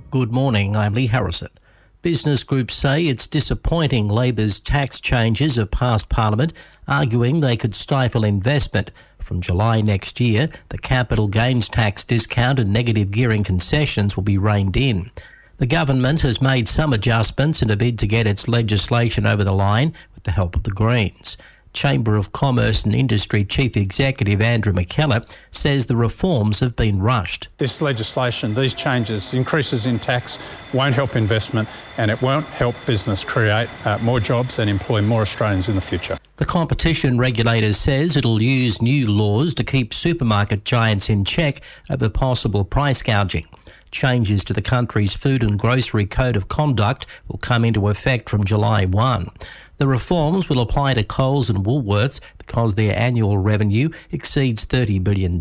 Good morning, I'm Lee Harrison. Business groups say it's disappointing Labor's tax changes have passed Parliament, arguing they could stifle investment. From July next year, the capital gains tax discount and negative gearing concessions will be reined in. The government has made some adjustments in a bid to get its legislation over the line with the help of the Greens. Chamber of Commerce and Industry Chief Executive Andrew McKellar says the reforms have been rushed. This legislation, these changes, increases in tax won't help investment and it won't help business create more jobs and employ more Australians in the future. The competition regulator says it'll use new laws to keep supermarket giants in check over possible price gouging. Changes to the country's Food and Grocery Code of Conduct will come into effect from July 1. The reforms will apply to Coles and Woolworths because their annual revenue exceeds $30 billion.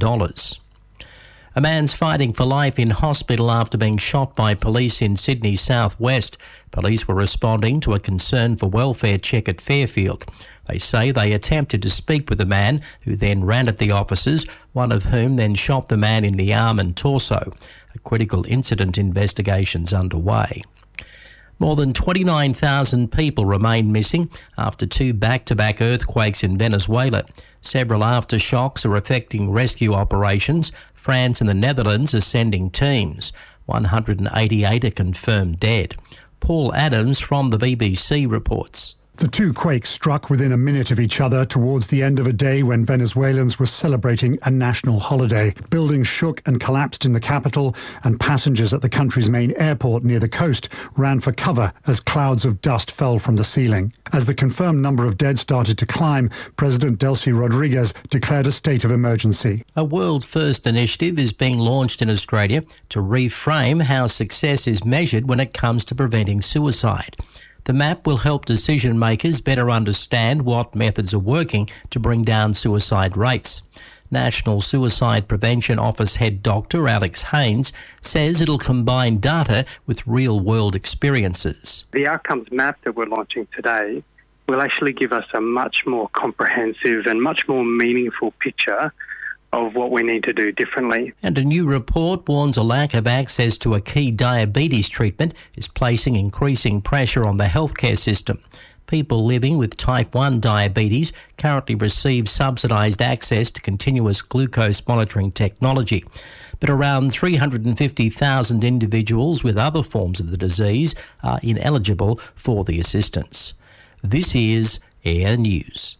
A man's fighting for life in hospital after being shot by police in Sydney's southwest. Police were responding to a concern for welfare check at Fairfield. They say they attempted to speak with the man who then ran at the officers, one of whom then shot the man in the arm and torso. A critical incident investigation's underway. More than 29,000 people remain missing after two back-to-back earthquakes in Venezuela. Several aftershocks are affecting rescue operations. France and the Netherlands are sending teams. 188 are confirmed dead. Paul Adams from the BBC reports. The two quakes struck within a minute of each other towards the end of a day when Venezuelans were celebrating a national holiday. Buildings shook and collapsed in the capital, and passengers at the country's main airport near the coast ran for cover as clouds of dust fell from the ceiling. As the confirmed number of dead started to climb, President Delcy Rodriguez declared a state of emergency. A world-first initiative is being launched in Australia to reframe how success is measured when it comes to preventing suicide. The map will help decision makers better understand what methods are working to bring down suicide rates. National Suicide Prevention Office Head Dr. Alex Haynes says it'll combine data with real-world experiences. The outcomes map that we're launching today will actually give us a much more comprehensive and much more meaningful picture of what we need to do differently. And a new report warns a lack of access to a key diabetes treatment is placing increasing pressure on the healthcare system. People living with type 1 diabetes currently receive subsidised access to continuous glucose monitoring technology. But around 350,000 individuals with other forms of the disease are ineligible for the assistance. This is Air News.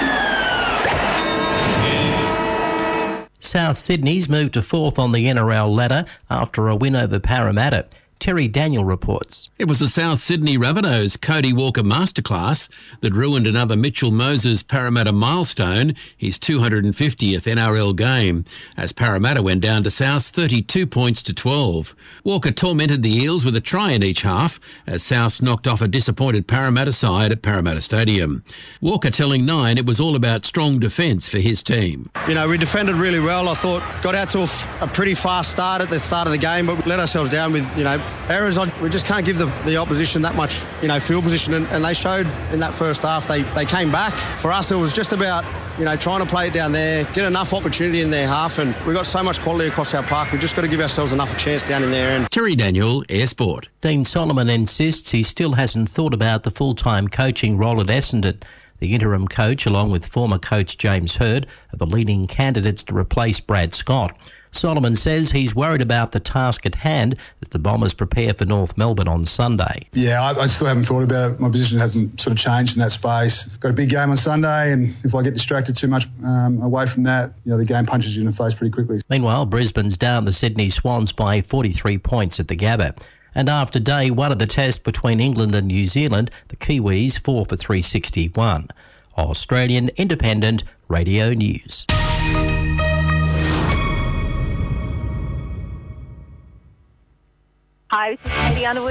South Sydney's moved to fourth on the NRL ladder after a win over Parramatta. Terry Daniel reports. It was the South Sydney Rabbitohs' Cody Walker masterclass that ruined another Mitchell Moses Parramatta milestone, his 250th NRL game, as Parramatta went down to South's 32 points to 12. Walker tormented the Eels with a try in each half as South knocked off a disappointed Parramatta side at Parramatta Stadium. Walker telling Nine it was all about strong defence for his team. You know, we defended really well. I thought got out to a pretty fast start at the start of the game, but we let ourselves down with, errors. We just can't give the opposition that much, field position, and they showed in that first half. They came back. For us, it was just about, trying to play it down there, get enough opportunity in their half, and we've got so much quality across our park. We've just got to give ourselves enough a chance down in there. And Terry Daniel, Air Sport. Dean Solomon insists he still hasn't thought about the full-time coaching role at Essendon. The interim coach, along with former coach James Hird, are the leading candidates to replace Brad Scott. Solomon says he's worried about the task at hand as the Bombers prepare for North Melbourne on Sunday. Yeah, I still haven't thought about it. My position hasn't sort of changed in that space. Got a big game on Sunday, and if I get distracted too much away from that, the game punches you in the face pretty quickly. Meanwhile, Brisbane's down the Sydney Swans by 43 points at the Gabba. And after day one of the test between England and New Zealand, the Kiwis 4 for 361. Australian Independent Radio News. Hi, this is Katie Underwood.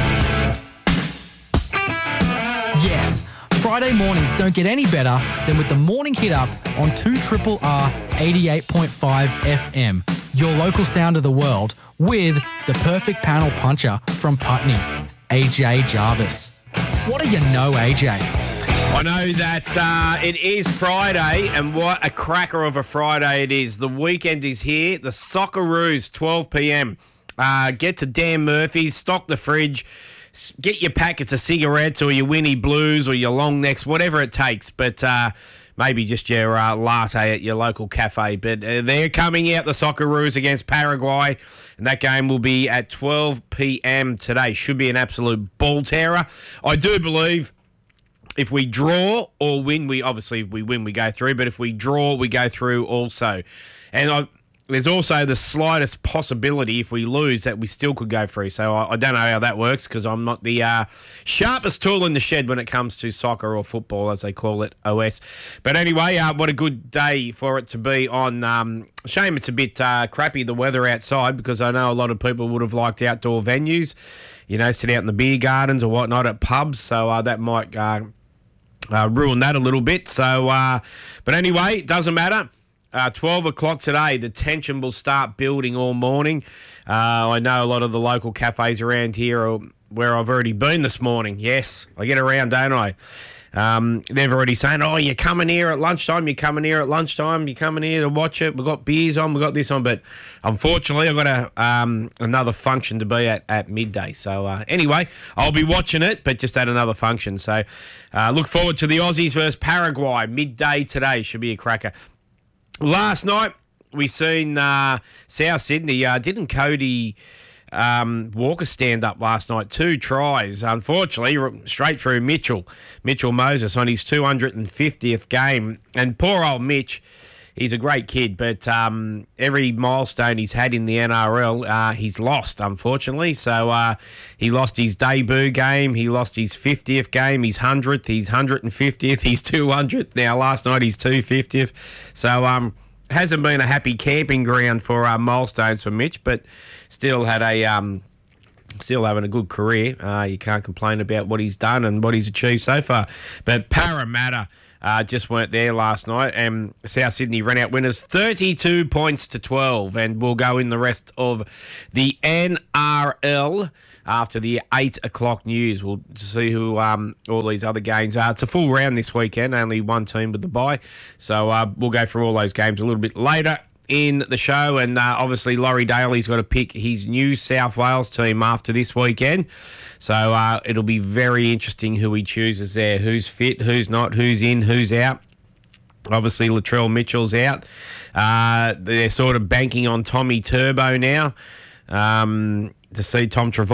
Yes, Friday mornings don't get any better than with the Morning Hit Up on 2RRR 88.5 FM, your local sound of the world, with the perfect panel puncher from Putney, AJ Jarvis. What do you know, AJ? I know that it is Friday, and what a cracker of a Friday it is. The weekend is here. The Socceroos, 12 p.m. get to Dan Murphy's, stock the fridge, get your packets of cigarettes or your Winnie Blues or your long necks, whatever it takes. But maybe just your latte at your local cafe. But they're coming out, the Socceroos against Paraguay, and that game will be at 12 p.m. today. Should be an absolute ball terror. I do believe if we draw or win, if we win, we go through. But if we draw, we go through also. And there's also the slightest possibility if we lose that we still could go through. So I don't know how that works because I'm not the sharpest tool in the shed when it comes to soccer or football, as they call it, OS. But anyway, what a good day for it to be on. Shame it's a bit crappy, the weather outside, because I know a lot of people would have liked outdoor venues, sit out in the beer gardens or whatnot at pubs. So that might ruin that a little bit. So, but anyway, it doesn't matter. 12 o'clock today, the tension will start building all morning. I know a lot of the local cafes around here are where I've already been this morning. Yes, I get around, don't I? They've already saying, oh, you're coming here at lunchtime, you're coming here to watch it. We've got beers on, we've got this on. But unfortunately, I've got another function to be at midday. So anyway, I'll be watching it, but just at another function. So look forward to the Aussies versus Paraguay, midday today. Should be a cracker. Last night, we seen South Sydney. Didn't Cody Walker stand up last night? 2 tries, unfortunately, straight through Mitchell Moses on his 250th game. And poor old Mitch, he's a great kid, but every milestone he's had in the NRL, he's lost, unfortunately. So he lost his debut game, he lost his 50th game, his 100th, his 150th, his 200th. Now, last night, his 250th. So hasn't been a happy camping ground for milestones for Mitch, but still had still having a good career. You can't complain about what he's done and what he's achieved so far. But Parramatta just weren't there last night, and South Sydney ran out winners 32 points to 12, and we'll go in the rest of the NRL after the 8 o'clock news. We'll see who all these other games are. It's a full round this weekend, only one team with the bye, so we'll go through all those games a little bit later in the show. And obviously Laurie Daly's got to pick his New South Wales team after this weekend, so it'll be very interesting who he chooses there, who's fit, who's not, who's in, who's out. Obviously Latrell Mitchell's out. They're sort of banking on Tommy Turbo now to see Tom Travojevic